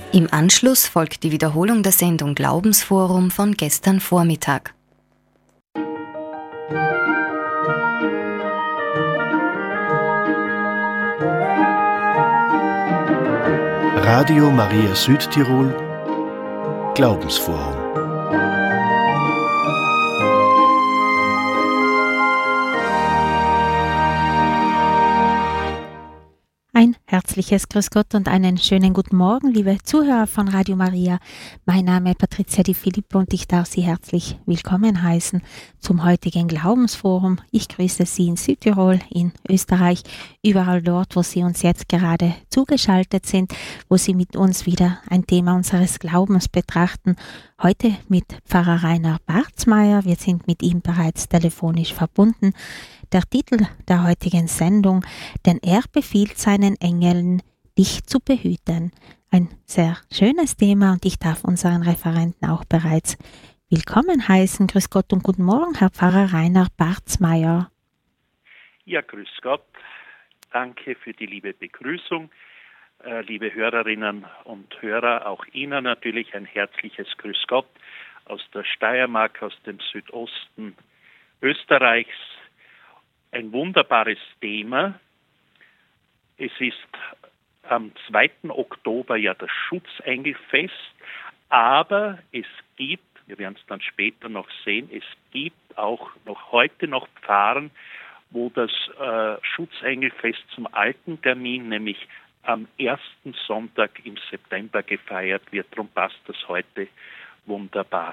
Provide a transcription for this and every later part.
Im Anschluss folgt die Wiederholung der Sendung Glaubensforum von gestern Vormittag. Radio Maria Südtirol Glaubensforum. Ein herzliches Grüß Gott und einen schönen guten Morgen, liebe Zuhörer von Radio Maria. Mein Name ist Patricia Di Filippo und ich darf Sie herzlich willkommen heißen zum heutigen Glaubensforum. Ich grüße Sie in Südtirol, in Österreich, überall dort, wo Sie uns jetzt gerade zugeschaltet sind, wo Sie mit uns wieder ein Thema unseres Glaubens betrachten. Heute mit Pfarrer Rainer Barzmeier. Wir sind mit ihm bereits telefonisch verbunden. Der Titel der heutigen Sendung: Denn er befiehlt seinen Engeln, dich zu behüten. Ein sehr schönes Thema und ich darf unseren Referenten auch bereits willkommen heißen. Grüß Gott und guten Morgen, Herr Pfarrer Rainer Barzmeier. Ja, grüß Gott. Danke für die liebe Begrüßung. Liebe Hörerinnen und Hörer, auch Ihnen natürlich ein herzliches Grüß Gott aus der Steiermark, aus dem Südosten Österreichs. Ein wunderbares Thema. Es ist am 2. Oktober ja das Schutzengelfest, aber es gibt, wir werden es dann später noch sehen, es gibt auch noch heute noch Pfarren, wo das Schutzengelfest zum alten Termin, nämlich am 1. Sonntag im September gefeiert wird. Darum passt das heute wunderbar.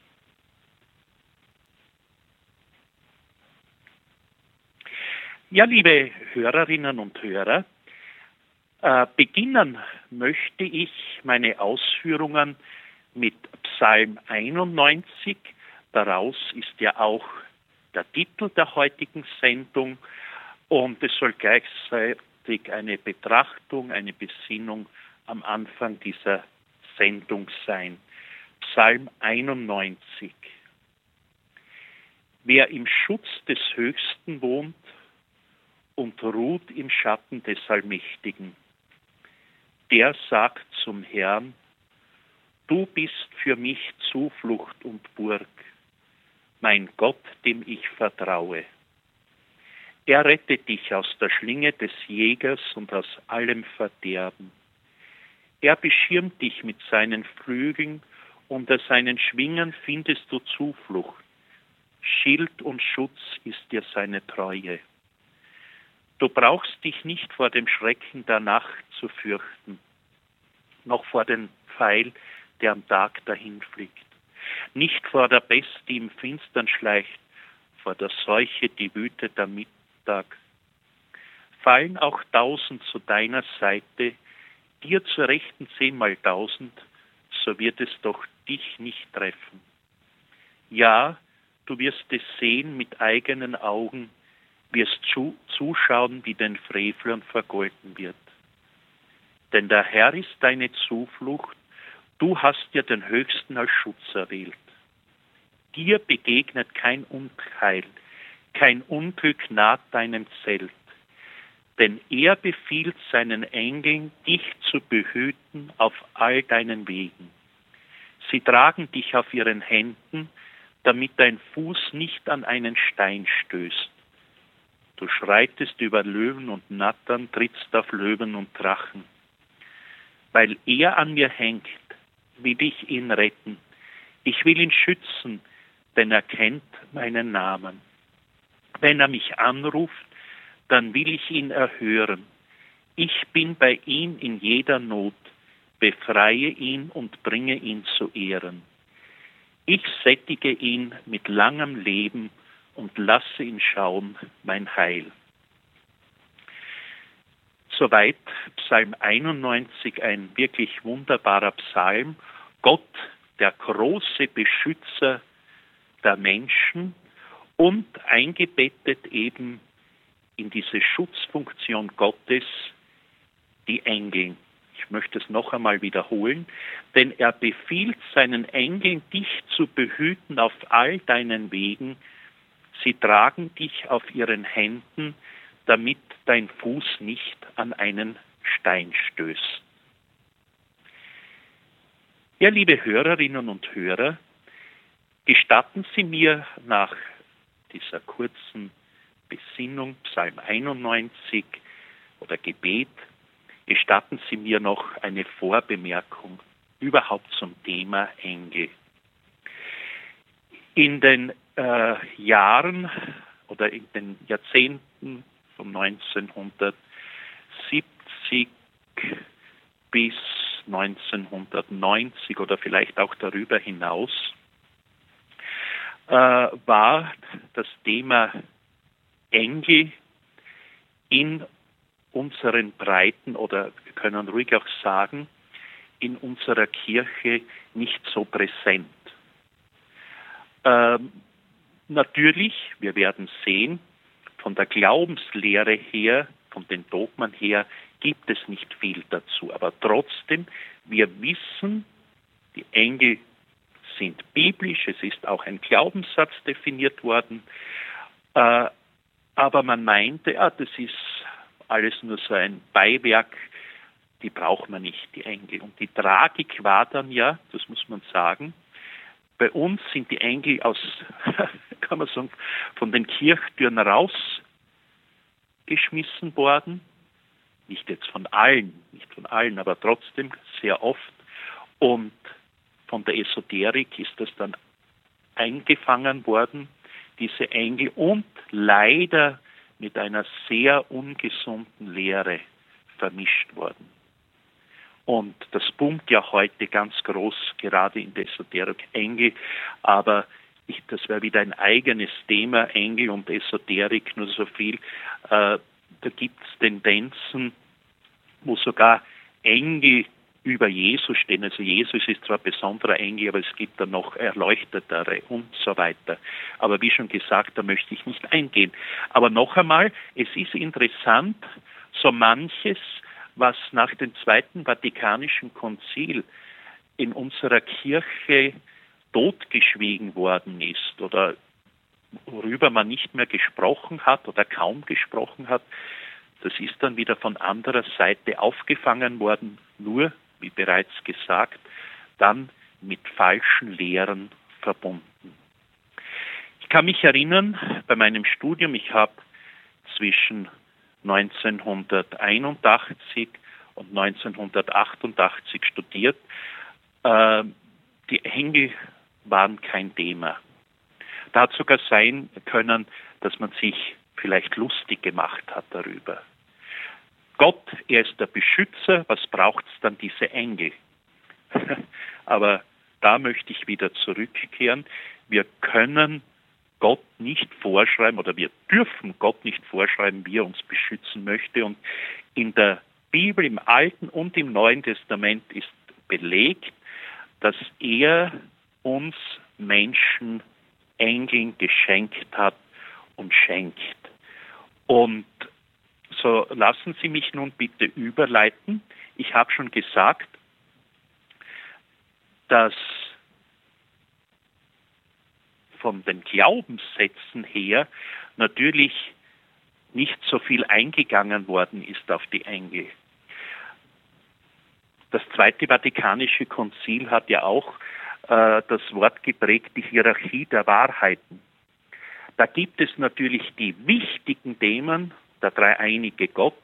Ja, liebe Hörerinnen und Hörer, beginnen möchte ich meine Ausführungen mit Psalm 91. Daraus ist ja auch der Titel der heutigen Sendung und es soll gleichzeitig eine Betrachtung, eine Besinnung am Anfang dieser Sendung sein. Psalm 91. Wer im Schutz des Höchsten wohnt und ruht im Schatten des Allmächtigen, der sagt zum Herrn: Du bist für mich Zuflucht und Burg, mein Gott, dem ich vertraue. Er rettet dich aus der Schlinge des Jägers und aus allem Verderben. Er beschirmt dich mit seinen Flügeln, unter seinen Schwingen findest du Zuflucht. Schild und Schutz ist dir seine Treue. Du brauchst dich nicht vor dem Schrecken der Nacht zu fürchten, noch vor dem Pfeil, der am Tag dahinfliegt, nicht vor der Pest, die im Finstern schleicht, vor der Seuche, die wütet am Mittag. Fallen auch 1000 zu deiner Seite, dir zur Rechten 10.000, so wird es doch dich nicht treffen. Ja, du wirst es sehen mit eigenen Augen, wirst zuschauen, wie den Frevlern vergolten wird. Denn der Herr ist deine Zuflucht, du hast dir den Höchsten als Schutz erwählt. Dir begegnet kein Unheil, kein Unglück naht deinem Zelt. Denn er befiehlt seinen Engeln, dich zu behüten auf all deinen Wegen. Sie tragen dich auf ihren Händen, damit dein Fuß nicht an einen Stein stößt. Du schreitest über Löwen und Nattern, trittst auf Löwen und Drachen. Weil er an mir hängt, will ich ihn retten. Ich will ihn schützen, denn er kennt meinen Namen. Wenn er mich anruft, dann will ich ihn erhören. Ich bin bei ihm in jeder Not, befreie ihn und bringe ihn zu Ehren. Ich sättige ihn mit langem Leben und lasse ihn schauen, mein Heil. Soweit Psalm 91, ein wirklich wunderbarer Psalm. Gott, der große Beschützer der Menschen und eingebettet eben in diese Schutzfunktion Gottes die Engel. Ich möchte es noch einmal wiederholen, denn er befiehlt seinen Engeln, dich zu behüten auf all deinen Wegen. Sie tragen dich auf ihren Händen, damit dein Fuß nicht an einen Stein stößt. Ja, liebe Hörerinnen und Hörer, gestatten Sie mir nach dieser kurzen Besinnung, Psalm 91 oder Gebet, gestatten Sie mir noch eine Vorbemerkung überhaupt zum Thema Engel. In den Jahren oder in den Jahrzehnten von 1970 bis 1990 oder vielleicht auch darüber hinaus war das Thema Engel in unseren Breiten oder wir können ruhig auch sagen, in unserer Kirche nicht so präsent. Natürlich, wir werden sehen, von der Glaubenslehre her, von den Dogmen her, gibt es nicht viel dazu. Aber trotzdem, wir wissen, die Engel sind biblisch, es ist auch ein Glaubenssatz definiert worden, aber man meinte, das ist alles nur so ein Beiwerk, die braucht man nicht, die Engel. Und die Tragik war dann ja, das muss man sagen, bei uns sind die Engel aus, kann man sagen, von den Kirchtüren rausgeschmissen worden. Nicht jetzt von allen, aber trotzdem sehr oft. Und von der Esoterik ist das dann eingefangen worden, diese Engel, und leider mit einer sehr ungesunden Lehre vermischt worden. Und das boomt ja heute ganz groß, gerade in der Esoterik, Engel, aber das wäre wieder ein eigenes Thema, Engel und Esoterik, nur so viel. Da gibt es Tendenzen, wo sogar Engel über Jesus stehen. Also Jesus ist zwar ein besonderer Engel, aber es gibt dann noch erleuchtetere und so weiter. Aber wie schon gesagt, da möchte ich nicht eingehen. Aber noch einmal, es ist interessant, so manches, was nach dem Zweiten Vatikanischen Konzil in unserer Kirche totgeschwiegen worden ist oder worüber man nicht mehr gesprochen hat oder kaum gesprochen hat, das ist dann wieder von anderer Seite aufgefangen worden, nur, wie bereits gesagt, dann mit falschen Lehren verbunden. Ich kann mich erinnern, bei meinem Studium, ich habe zwischen 1981 und 1988 studiert, die Engel waren kein Thema. Da hat sogar sein können, dass man sich vielleicht lustig gemacht hat darüber. Gott, er ist der Beschützer, was braucht es dann diese Engel? Aber da möchte ich wieder zurückkehren. Wir können Gott nicht vorschreiben oder wir dürfen Gott nicht vorschreiben, wie er uns beschützen möchte. Und in der Bibel, im Alten und im Neuen Testament ist belegt, dass er uns Menschen Engeln geschenkt hat und schenkt. Und so lassen Sie mich nun bitte überleiten. Ich habe schon gesagt, dass von den Glaubenssätzen her natürlich nicht so viel eingegangen worden ist auf die Engel. Das Zweite Vatikanische Konzil hat ja auch das Wort geprägt, die Hierarchie der Wahrheiten. Da gibt es natürlich die wichtigen Themen, der dreieinige Gott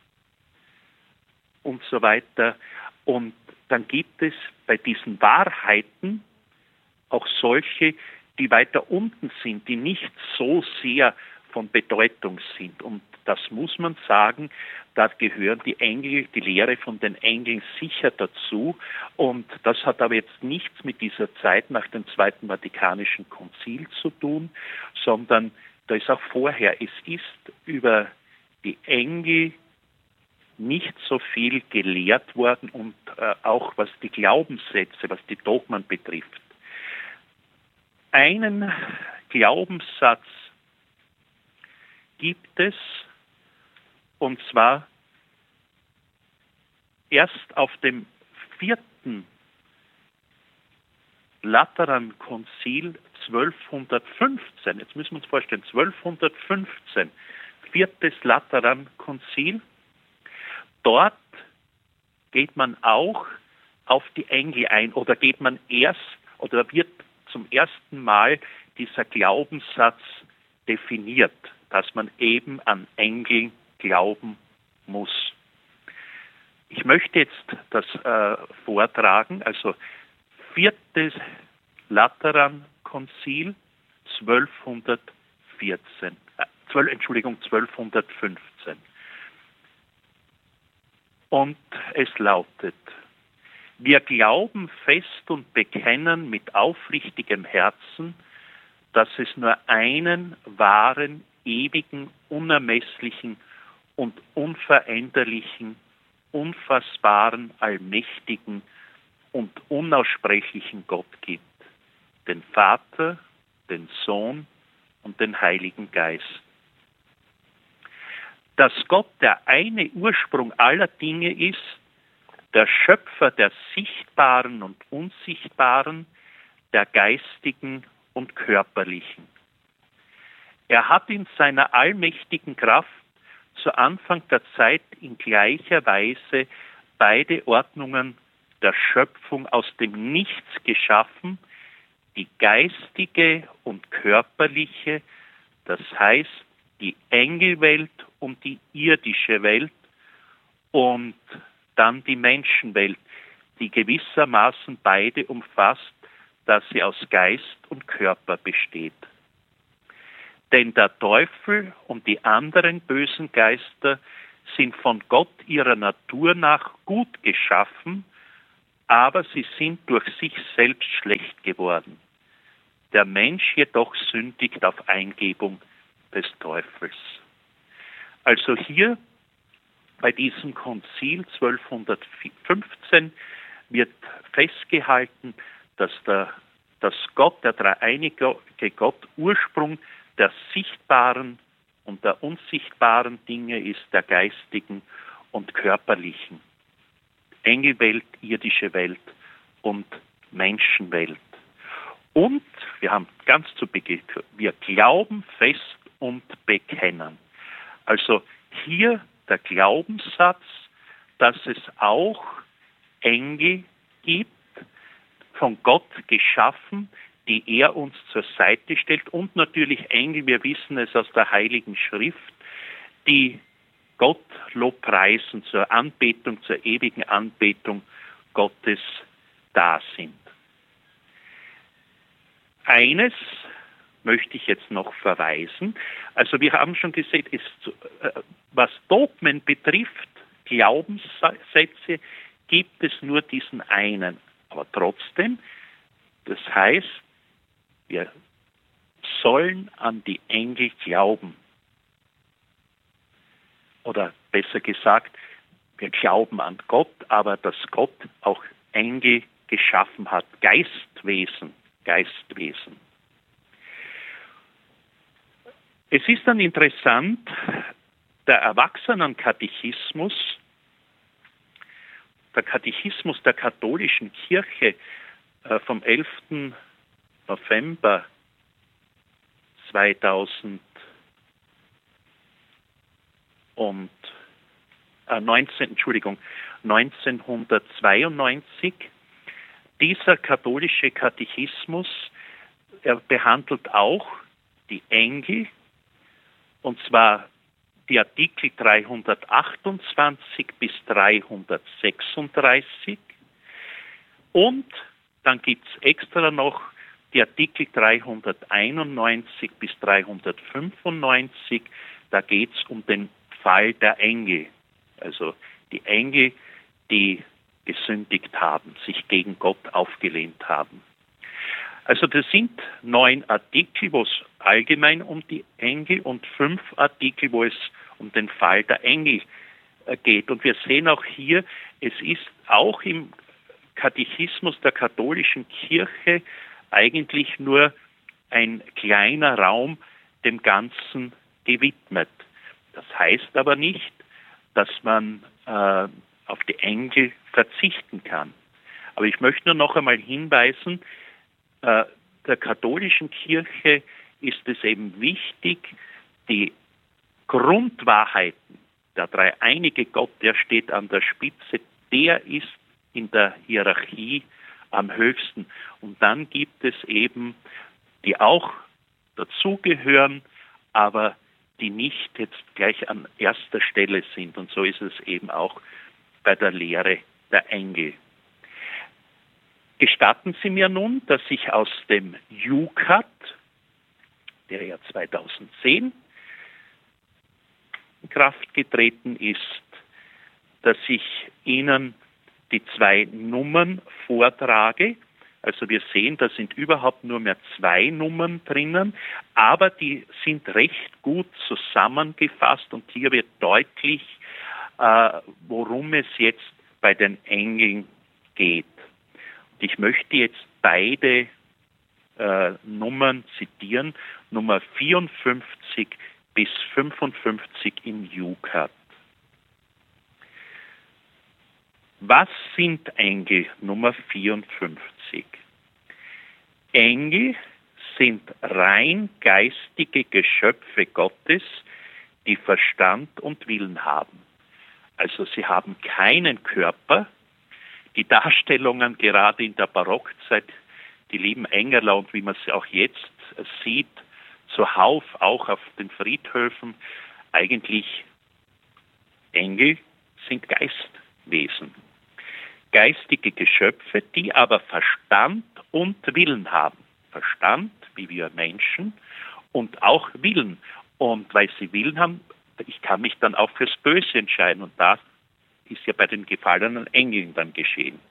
und so weiter. Und dann gibt es bei diesen Wahrheiten auch solche, die weiter unten sind, die nicht so sehr von Bedeutung sind. Und das muss man sagen, da gehören die Engel, die Lehre von den Engeln sicher dazu. Und das hat aber jetzt nichts mit dieser Zeit nach dem Zweiten Vatikanischen Konzil zu tun, sondern da ist auch vorher, es ist über die Engel nicht so viel gelehrt worden und auch was die Glaubenssätze, was die Dogmen betrifft. Einen Glaubenssatz gibt es, und zwar erst auf dem 4. Laterankonzil 1215, jetzt müssen wir uns vorstellen, 1215, 4. Laterankonzil, dort geht man auch auf die Engel ein oder geht man erst oder wird zum ersten Mal dieser Glaubenssatz definiert, dass man eben an Engel glauben muss. Ich möchte jetzt das vortragen, also 4. Laterankonzil 1215. Und es lautet: Wir glauben fest und bekennen mit aufrichtigem Herzen, dass es nur einen wahren, ewigen, unermesslichen und unveränderlichen, unfassbaren, allmächtigen und unaussprechlichen Gott gibt, den Vater, den Sohn und den Heiligen Geist. Dass Gott der eine Ursprung aller Dinge ist, der Schöpfer der sichtbaren und unsichtbaren, der geistigen und körperlichen. Er hat in seiner allmächtigen Kraft zu Anfang der Zeit in gleicher Weise beide Ordnungen der Schöpfung aus dem Nichts geschaffen, die geistige und körperliche, das heißt die Engelwelt und die irdische Welt und dann die Menschenwelt, die gewissermaßen beide umfasst, da sie aus Geist und Körper besteht. Denn der Teufel und die anderen bösen Geister sind von Gott ihrer Natur nach gut geschaffen, aber sie sind durch sich selbst schlecht geworden. Der Mensch jedoch sündigt auf Eingebung des Teufels. Also hier bei diesem Konzil 1215 wird festgehalten, dass Gott, der dreieinige Gott, Ursprung der sichtbaren und der unsichtbaren Dinge ist, der geistigen und körperlichen. Engelwelt, irdische Welt und Menschenwelt. Und wir haben ganz zu Beginn, wir glauben fest und bekennen. Also hier der Glaubenssatz, dass es auch Engel gibt, von Gott geschaffen, die er uns zur Seite stellt, und natürlich Engel, wir wissen es aus der Heiligen Schrift, die Gott lobpreisen, zur Anbetung, zur ewigen Anbetung Gottes da sind. Eines möchte ich jetzt noch verweisen. Also wir haben schon gesehen, was Dogmen betrifft, Glaubenssätze, gibt es nur diesen einen. Aber trotzdem, das heißt, wir sollen an die Engel glauben. Oder besser gesagt, wir glauben an Gott, aber dass Gott auch Engel geschaffen hat, Geistwesen. Es ist dann interessant, der Erwachsenenkatechismus, der Katechismus der katholischen Kirche vom 11. November 1992. Dieser katholische Katechismus, er behandelt auch die Engel, und zwar die Artikel 328 bis 336. Und dann gibt es extra noch die Artikel 391 bis 395. Da geht es um den Fall der Engel. Also die Engel, die gesündigt haben, sich gegen Gott aufgelehnt haben. Also das sind 9 Artikel, wo es allgemein um die Engel, und 5 Artikel, wo es um den Fall der Engel geht. Und wir sehen auch hier, es ist auch im Katechismus der katholischen Kirche eigentlich nur ein kleiner Raum dem Ganzen gewidmet. Das heißt aber nicht, dass man auf die Engel verzichten kann. Aber ich möchte nur noch einmal hinweisen, der katholischen Kirche ist es eben wichtig, die Grundwahrheiten, der dreieinige Gott, der steht an der Spitze, der ist in der Hierarchie am höchsten. Und dann gibt es eben, die auch dazugehören, aber die nicht jetzt gleich an erster Stelle sind. Und so ist es eben auch bei der Lehre der Engel. Gestatten Sie mir nun, dass ich aus dem Jukat, der ja 2010 in Kraft getreten ist, dass ich Ihnen die 2 Nummern vortrage. Also wir sehen, da sind überhaupt nur mehr 2 Nummern drinnen, aber die sind recht gut zusammengefasst und hier wird deutlich, worum es jetzt bei den Engeln geht. Und ich möchte jetzt beide Nummern zitieren, Nummer 54 bis 55 im Jukat. Was sind Engel? Nummer 54. Engel sind rein geistige Geschöpfe Gottes, die Verstand und Willen haben. Also sie haben keinen Körper. Die Darstellungen gerade in der Barockzeit, die lieben Engerler und wie man sie auch jetzt sieht, zuhauf auch auf den Friedhöfen, eigentlich Engel sind Geistwesen. Geistige Geschöpfe, die aber Verstand und Willen haben. Verstand, wie wir Menschen, und auch Willen. Und weil sie Willen haben, ich kann mich dann auch fürs Böse entscheiden. Und das ist ja bei den gefallenen Engeln dann geschehen.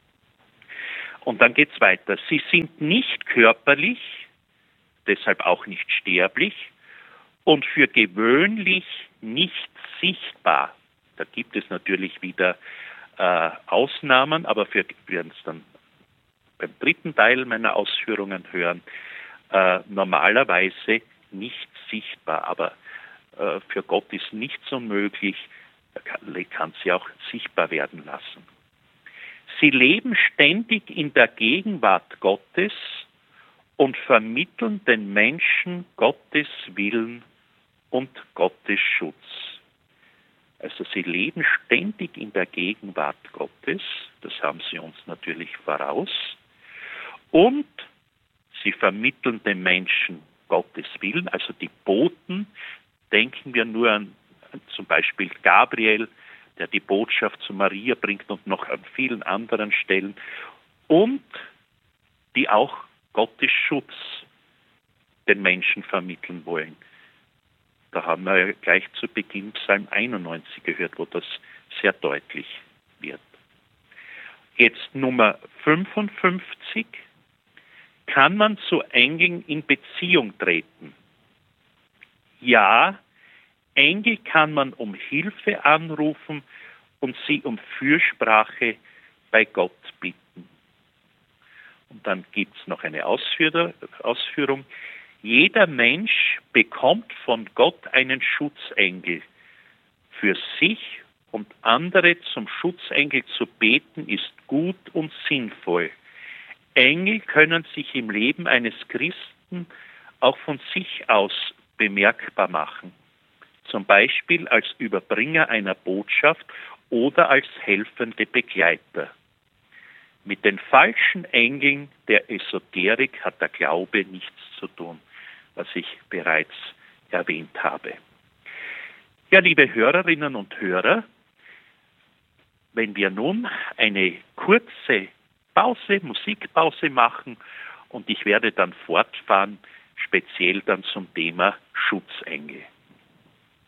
Und dann geht es weiter. Sie sind nicht körperlich, deshalb auch nicht sterblich und für gewöhnlich nicht sichtbar. Da gibt es natürlich wieder Ausnahmen, aber wir werden es dann beim 3. Teil meiner Ausführungen hören, normalerweise nicht sichtbar. Aber für Gott ist nichts unmöglich, er kann sie auch sichtbar werden lassen. Sie leben ständig in der Gegenwart Gottes und vermitteln den Menschen Gottes Willen und Gottes Schutz. Also sie leben ständig in der Gegenwart Gottes, das haben sie uns natürlich voraus, und sie vermitteln den Menschen Gottes Willen, also die Boten. Denken wir nur an zum Beispiel Gabriel, der die Botschaft zu Maria bringt und noch an vielen anderen Stellen, und die auch Gottes Schutz den Menschen vermitteln wollen. Da haben wir ja gleich zu Beginn Psalm 91 gehört, wo das sehr deutlich wird. Jetzt Nummer 55. Kann man zu Engeln in Beziehung treten? Ja, Engel kann man um Hilfe anrufen und sie um Fürsprache bei Gott bitten. Und dann gibt es noch eine Ausführung. Jeder Mensch bekommt von Gott einen Schutzengel. Für sich und andere zum Schutzengel zu beten, ist gut und sinnvoll. Engel können sich im Leben eines Christen auch von sich aus bemerkbar machen. Zum Beispiel als Überbringer einer Botschaft oder als helfende Begleiter. Mit den falschen Engeln der Esoterik hat der Glaube nichts zu tun, was ich bereits erwähnt habe. Ja, liebe Hörerinnen und Hörer, wenn wir nun eine kurze Musikpause machen, und ich werde dann fortfahren, speziell dann zum Thema Schutzengel.